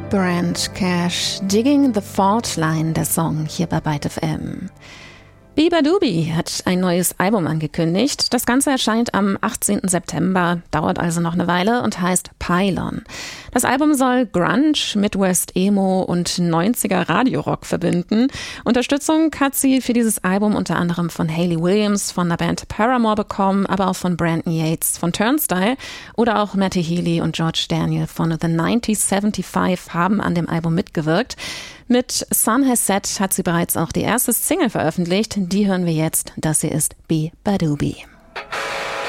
Brand Cash, Digging the Fault Line, der Song hier bei Byte FM. Beabadoobee hat ein neues Album angekündigt. Das Ganze erscheint am 18. September, dauert also noch eine Weile und heißt Pylon. Das Album soll Grunge, Midwest Emo und 90er Radiorock verbinden. Unterstützung hat sie für dieses Album unter anderem von Hayley Williams von der Band Paramore bekommen, aber auch von Brandon Yates von Turnstile oder auch Matty Healy und George Daniel von The 1975 haben an dem Album mitgewirkt. Mit Sun Has Set hat sie bereits auch die erste Single veröffentlicht. Die hören wir jetzt. Das hier ist Beabadoobee.